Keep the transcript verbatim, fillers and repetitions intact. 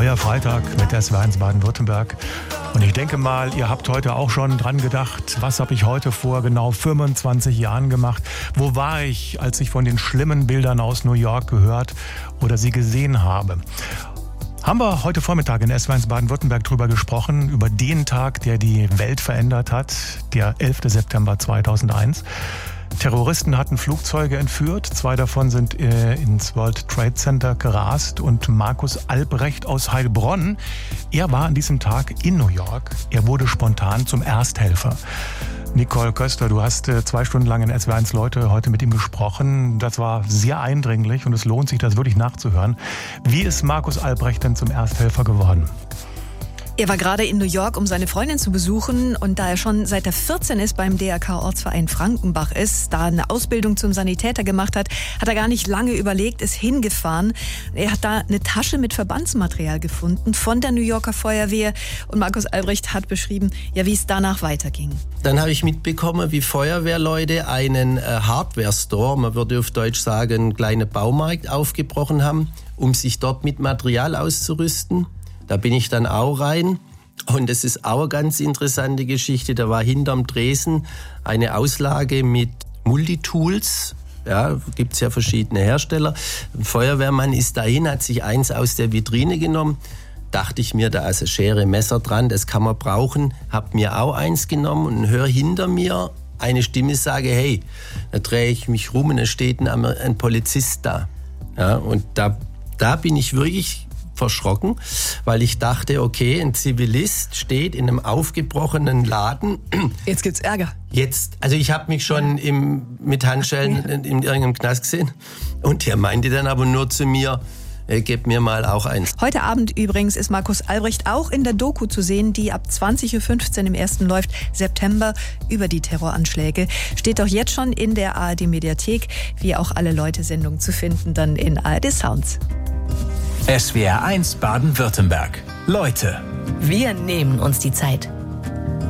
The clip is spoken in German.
Euer Freitag mit S W R eins Baden-Württemberg. Und ich denke mal, ihr habt heute auch schon dran gedacht, was habe ich heute vor genau fünfundzwanzig Jahren gemacht? Wo war ich, als ich von den schlimmen Bildern aus New York gehört oder sie gesehen habe? Haben wir heute Vormittag in S W R eins Baden-Württemberg drüber gesprochen, über den Tag, der die Welt verändert hat, der elfter September zweitausendeins. Terroristen hatten Flugzeuge entführt, zwei davon sind äh, ins World Trade Center gerast und Markus Albrecht aus Heilbronn, er war an diesem Tag in New York, er wurde spontan zum Ersthelfer. Nicole Köster, du hast äh, zwei Stunden lang in S W R eins Leute heute mit ihm gesprochen, das war sehr eindringlich und es lohnt sich, das wirklich nachzuhören. Wie ist Markus Albrecht denn zum Ersthelfer geworden? Er war gerade in New York, um seine Freundin zu besuchen, und da er schon seit er vierzehn ist beim D R K-Ortsverein Frankenbach ist, da eine Ausbildung zum Sanitäter gemacht hat, hat er gar nicht lange überlegt, ist hingefahren. Er hat da eine Tasche mit Verbandsmaterial gefunden von der New Yorker Feuerwehr und Markus Albrecht hat beschrieben, ja, wie es danach weiterging. Dann habe ich mitbekommen, wie Feuerwehrleute einen äh, Hardware-Store, man würde auf Deutsch sagen, einen kleinen Baumarkt aufgebrochen haben, um sich dort mit Material auszurüsten. Da bin ich dann auch rein und es ist auch eine ganz interessante Geschichte. Da war hinterm Tresen eine Auslage mit Multitools. Ja, gibt es ja verschiedene Hersteller. Ein Feuerwehrmann ist dahin, hat sich eins aus der Vitrine genommen. Dachte ich mir, da ist eine Schere, Messer dran, das kann man brauchen. Hab mir auch eins genommen und höre hinter mir eine Stimme sagen, hey, da drehe ich mich rum und da steht ein, ein Polizist da. Ja, und da, da bin ich wirklich verschrocken, weil ich dachte, okay, ein Zivilist steht in einem aufgebrochenen Laden. Jetzt gibt's Ärger. Jetzt, also ich habe mich schon im, mit Handschellen in, in irgendeinem Knast gesehen und der meinte dann aber nur zu mir, äh, gib mir mal auch eins. Heute Abend übrigens ist Markus Albrecht auch in der Doku zu sehen, die ab zwanzig Uhr fünfzehn im ersten läuft, September, über die Terroranschläge. Steht auch jetzt schon in der A R D-Mediathek, wie auch alle Leute-Sendungen zu finden, dann in A R D Sounds. S W R eins Baden-Württemberg. Leute. Wir nehmen uns die Zeit.